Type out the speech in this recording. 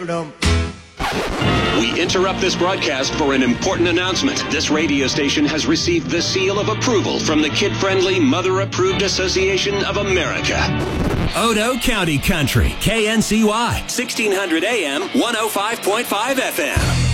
We interrupt this broadcast for an important announcement. This radio station has received the seal of approval from the kid-friendly, mother-approved Association of America. Odo County Country, KNCY, 1600 AM, 105.5 FM.